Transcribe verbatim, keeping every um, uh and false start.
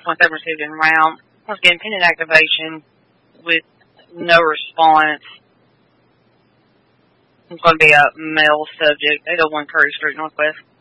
once they received in round. Once again, pending activation with no response. It's going to be a male subject, eight oh one Curry Street, Northwest.